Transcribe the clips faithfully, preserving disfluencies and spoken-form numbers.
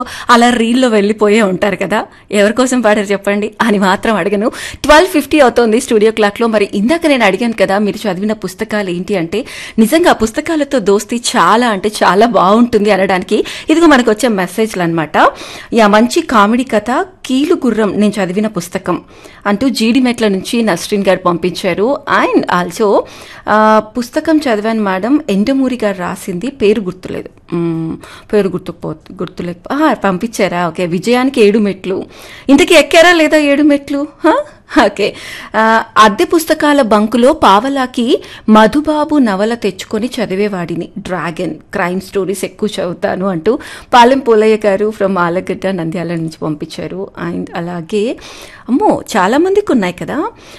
అలా రీల్లో వెళ్ళిపోయే ఉంటారు కదా, ఎవరి కోసం పాడారు చెప్పండి అని మాత్రం అడిగాను. ట్వెల్వ్ ఫిఫ్టీ అవుతోంది స్టూడియో క్లాక్ లో. మరి ఇందాక నేను అడిగాను కదా మీరు చదివిన పుస్తకాలు ఏంటి అంటే, నిజంగా పుస్తకాలతో దోస్తి చాలా అంటే చాలా బాగుంటుంది అనడానికి ఇదిగో మనకు వచ్చే మెసేజ్లు అనమాట. యా, మంచి కామెడీ కథ కీలు గుర్రం నేను చదివిన పుస్తకం అంటూ జీడిమెట్ల నుంచి నస్రీన్ గారు పంపించారు. అండ్ ఆల్సో పుస్తకం చదివాను మేడం, ఎండమూరి గారు రాసింది, పేరు గుర్తులేదు, పేరు గుర్తుకుపో గుర్తులేక పంపించారా? ఓకే, విజయానికి ఏడు మెట్లు. ఇంతకీ ఎక్కారా లేదా ఏడు మెట్లు? ఓకే. అద్దె పుస్తకాల బంకులో పావలాకి మధుబాబు నవల తెచ్చుకొని చదివేవాడిని. డ్రాగన్ క్రైమ్ స్టోరీస్ ఎక్కువ చదువుతాను అంటూ పాలెం పోలయ్య గారు ఫ్రమ్ ఆలగడ్డ నంద్యాల నుంచి పంపించారు. అండ్ అలాగే అమ్మో చాలా మందికి ఉన్నాయి కదా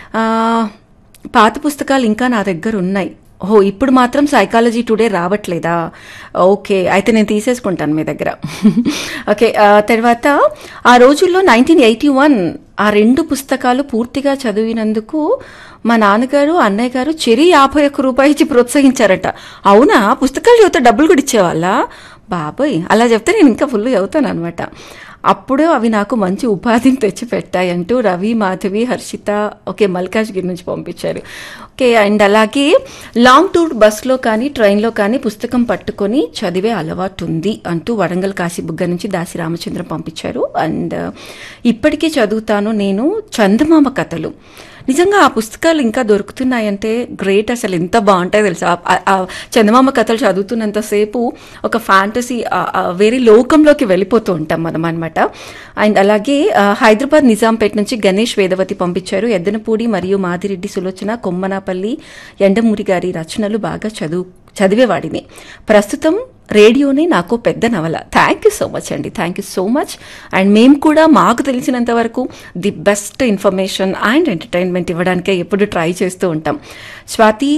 పాత పుస్తకాలు, ఇంకా నా దగ్గర ఉన్నాయి. ఓహో, ఇప్పుడు మాత్రం సైకాలజీ టుడే రావట్లేదా? ఓకే, అయితే నేను తీసేసుకుంటాను మీ దగ్గర. ఓకే, తర్వాత ఆ రోజుల్లో నైన్టీన్ ఎయిటీ వన్ ఆ రెండు పుస్తకాలు పూర్తిగా చదివినందుకు మా నాన్నగారు అన్నయ్య గారు చెరి యాభై ఒక్క రూపాయి ఇచ్చి ప్రోత్సహించారట. అవునా? పుస్తకాలు చదివితే డబ్బులు కూడా ఇచ్చేవాళ్ళ? బాబోయ్, అలా చెప్తే నేను ఇంకా ఫుల్ చదువుతాను అనమాట. అప్పుడు అవి నాకు మంచి ఉపాధిని తెచ్చి పెట్టాయంటూ రవి, మాధవి, హర్షిత ఓకే మల్కాజ్గిరి నుంచి పంపించారు. ఓకే, అండ్ అలాగే లాంగ్ టూర్ బస్లో కానీ ట్రైన్లో కానీ పుస్తకం పట్టుకొని చదివే అలవాటు ఉంది అంటూ వరంగల్ కాశీబుగ్గ నుంచి దాసి రామచంద్రం పంపించారు. అండ్ ఇప్పటికీ చదువుతాను నేను చందమామ కథలు. నిజంగా ఆ పుస్తకాలు ఇంకా దొరుకుతున్నాయంటే గ్రేట్. అసలు ఎంత బాగుంటాయో తెలుసా. చందమామ కథలు చదువుతున్నంతసేపు ఒక ఫ్యాంటసీ వేరే లోకంలోకి వెళ్ళిపోతూ ఉంటాం మనం అనమాట. అండ్ అలాగే హైదరాబాద్ నిజాంపేట నుంచి గణేష్ వేదవతి పంపించారు. ఎద్దనపూడి మరియు మాదిరెడ్డి సులోచన, కొమ్మనాపల్లి, ఎండమూరి గారి రచనలు బాగా చదువు చదివేవాడిని. ప్రస్తుతం రేడియోనే నాకు పెద్ద నవల. థ్యాంక్ యూ సో మచ్ అండి, thank you so much. And మేము కూడా మాకు తెలిసినంత వరకు the best information and entertainment ఇవ్వడానికే ఎప్పుడు ట్రై చేస్తూ ఉంటాం. స్వాతి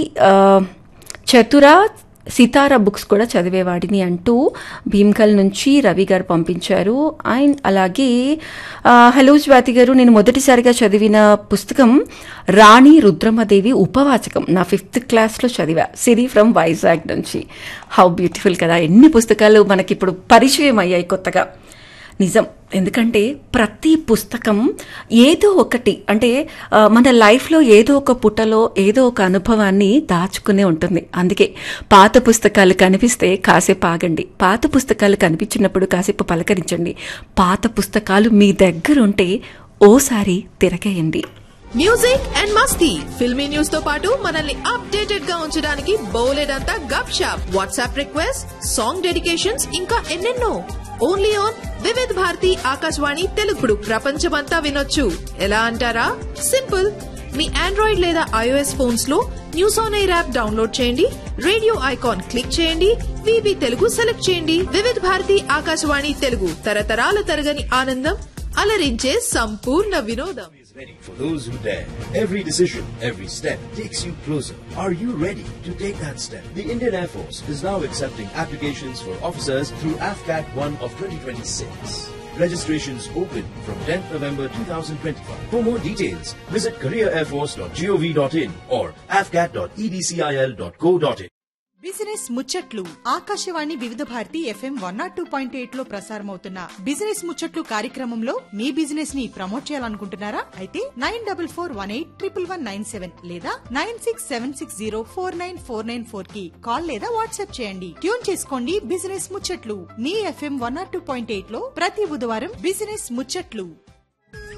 చతుర సితారా బుక్స్ కూడా చదివేవాడిని అంటూ భీమ్కల్ నుంచి రవి గారు పంపించారు. అండ్ అలాగే హలో స్వాతి గారు, నేను మొదటిసారిగా చదివిన పుస్తకం రాణి రుద్రమదేవి ఉపవాచకం. నా ఫిఫ్త్ క్లాస్లో చదివా. సిరి ఫ్రమ్ వైజాగ్ నుంచి. హౌ బ్యూటిఫుల్ కదా, ఎన్ని పుస్తకాలు మనకి ఇప్పుడు పరిచయం అయ్యాయి కొత్తగా. నిజం, ఎందుకంటే ప్రతి పుస్తకం ఏదో ఒకటి అంటే మన లైఫ్లో ఏదో ఒక పుటలో ఏదో ఒక అనుభవాన్ని దాచుకునే ఉంటుంది. అందుకే పాత పుస్తకాలు కనిపిస్తే కాసేపు ఆగండి, పాత పుస్తకాలు కనిపించినప్పుడు కాసేపు పలకరించండి, పాత పుస్తకాలు మీ దగ్గర ఉంటే ఓసారి తిరగేయండి. Music and Masti, filmy news తో పాటు మనల్ని అప్డేటెడ్ గా ఉంచడానికి బౌలెడంతా గప్ shop, WhatsApp request, song dedications, ఇంకా ఎన్నెన్నో. Only on Vividh Bharati Akashvani తెలుగుడు. ప్రపంచమంతా వినొచ్చు. ఎలా అంటారా? సింపుల్. మీ ఆండ్రాయిడ్ లేదా ఐఓఎస్ ఫోన్స్ లో news on air app download చేయండి, రేడియో ఐకాన్ క్లిక్ చేయండి, వివి తెలుగు సెలెక్ట్ చేయండి. వివిధ్ భారతి ఆకాశవాణి తెలుగు, తరతరాల తరగని ఆనందం, అలరించే సంపూర్ణ వినోదం. Ready for those who dare. Every decision, every step takes you closer. Are you ready to take that step? The Indian Air Force is now accepting applications for officers through A F C A T one of twenty twenty-six. Registrations open from tenth November twenty twenty-five. For more details, visit career air force dot gov dot in or a f c a t dot e d c i l dot co dot in. Business ముచ్చట్లు ఆకాశవాణి వివిధ Bharati FM one not two point eight లో ప్రసారమవుతున్న business ముచ్చట్లు కార్యక్రమంలో మీ business ని promote చేయాలనుకుంటున్నారా? అయితే nine double four one eight triple one nine seven లేదా nine six seven six zero four nine four nine four కి కాల్ లేదా వాట్సాప్ చేయండి. ట్యూన్ చేసుకోండి బిజినెస్ ముచ్చట్లు మీ FM one not two point eight లో ప్రతి బుధవారం బిజినెస్ ముచ్చట్లు.